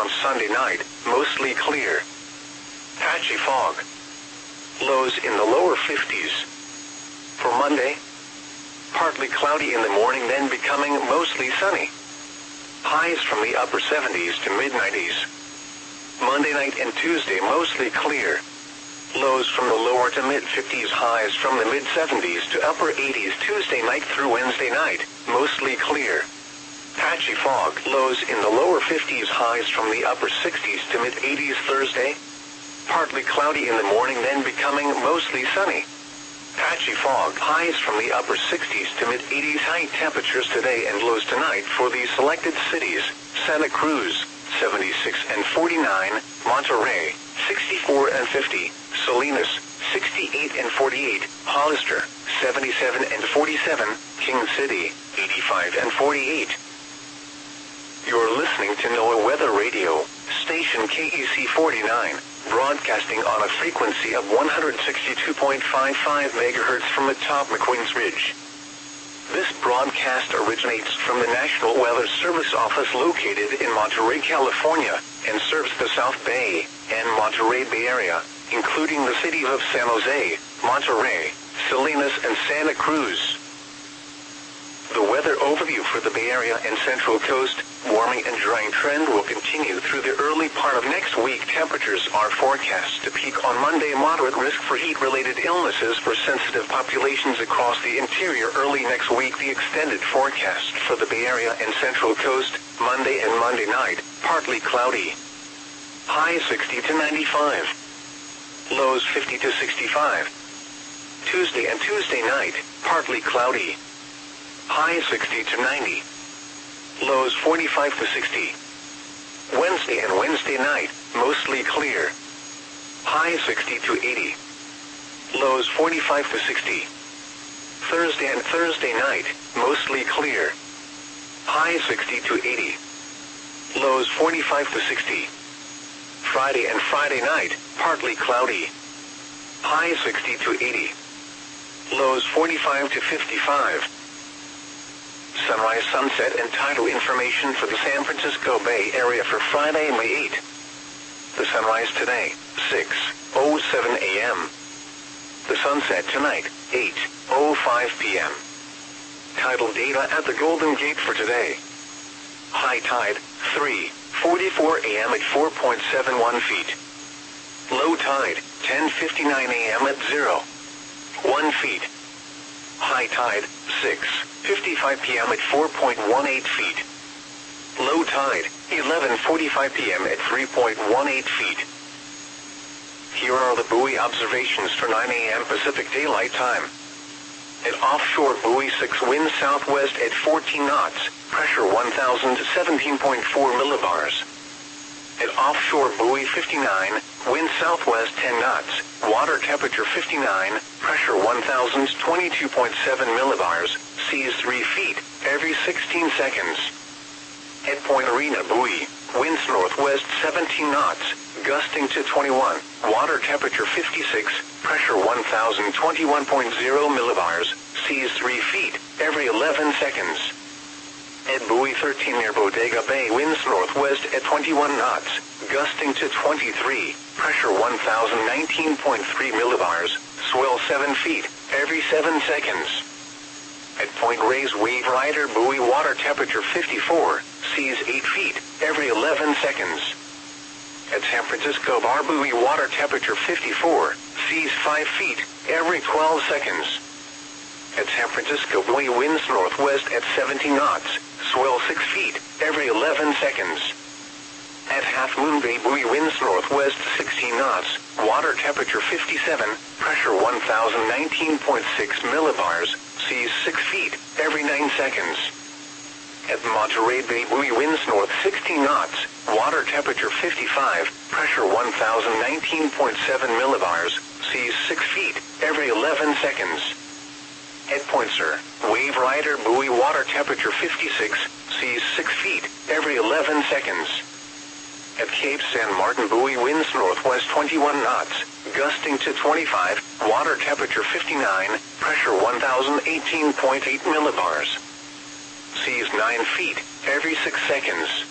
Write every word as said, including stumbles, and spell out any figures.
on Sunday night, mostly clear. Patchy fog. Lows in the lower fifties. For Monday, partly cloudy in the morning, then becoming mostly sunny. Highs from the upper seventies to mid nineties. Monday night and Tuesday mostly clear. Lows from the lower to mid fifties, highs from the mid seventies to upper eighties Tuesday night through Wednesday night, mostly clear. Patchy fog, lows in the lower fifties, highs from the upper sixties to mid eighties Thursday. Partly cloudy in the morning, then becoming mostly sunny. Patchy fog, highs from the upper sixties to mid eighties. High temperatures today and lows tonight for the selected cities: Santa Cruz, seventy-six and forty-nine, Monterey, sixty-four and fifty, Salinas, sixty-eight and forty-eight, Hollister, seventy-seven and forty-seven, King City, eighty-five and forty-eight. You're listening to NOAA Weather Radio, station K E C forty-nine, broadcasting on a frequency of one hundred sixty-two point five five megahertz from atop McQueen's Ridge. This broadcast originates from the National Weather Service office located in Monterey, California, and serves the South Bay and Monterey Bay Area, including the cities of San Jose, Monterey, Salinas, and Santa Cruz. The weather overview for the Bay Area and Central Coast: warming and drying trend will continue through the early part of next week. Temperatures are forecast to peak on Monday. Moderate risk for heat-related illnesses for sensitive populations across the interior early next week. The extended forecast for the Bay Area and Central Coast: Monday and Monday night, partly cloudy. High sixty to ninety-five. Lows fifty to sixty-five. Tuesday and Tuesday night, partly cloudy. High sixty to ninety. Lows forty-five to sixty. Wednesday and Wednesday night, mostly clear. High sixty to eighty. Lows forty-five to sixty. Thursday and Thursday night, mostly clear. High sixty to eighty. Lows forty-five to sixty. Friday and Friday night, partly cloudy. High sixty to eighty. Lows forty-five to fifty-five. Sunrise, sunset, and tidal information for the San Francisco Bay Area for Friday, May eighth. The sunrise today, six oh seven a m The sunset tonight, eight oh five p m Tidal data at the Golden Gate for today. High tide, three forty-four a m at four point seven one feet. Low tide, ten fifty-nine a m at zero point one feet. High tide, six fifty-five p m at four point one eight feet. Low tide, eleven forty-five p m at three point one eight feet. Here are the buoy observations for nine a m Pacific Daylight Time. At offshore buoy six, wind southwest at fourteen knots, pressure one thousand seventeen point four millibars. At offshore buoy fifty-nine, wind southwest ten knots, water temperature fifty-nine, pressure one thousand twenty-two point seven millibars, seas three feet, every sixteen seconds. At Point Arena buoy, winds northwest seventeen knots, gusting to twenty-one, water temperature fifty-six, pressure one thousand twenty-one point zero millibars, seas three feet, every eleven seconds. At buoy thirteen near Bodega Bay, winds northwest at twenty-one knots, gusting to twenty-three, pressure one thousand nineteen point three millibars, swell seven feet, every seven seconds. At Point Reyes Wave Rider buoy, water temperature fifty-four, seas eight feet, every eleven seconds. At San Francisco Bar buoy, water temperature fifty-four, seas five feet, every twelve seconds. At San Francisco buoy, winds northwest at seventy knots, swell six feet, every eleven seconds. At Half Moon Bay buoy, winds northwest sixteen knots, water temperature fifty-seven, pressure one thousand nineteen point six millibars, seas six feet, every nine seconds. At Monterey Bay buoy, winds north sixteen knots, water temperature fifty-five, pressure one thousand nineteen point seven millibars, seas six feet, every eleven seconds. At Point Sur, Wave Rider buoy, water temperature fifty-six, seas six feet, every eleven seconds. At Cape San Martin buoy, winds northwest twenty-one knots, gusting to twenty-five, water temperature fifty-nine, pressure one thousand eighteen point eight millibars. Seas nine feet, every six seconds.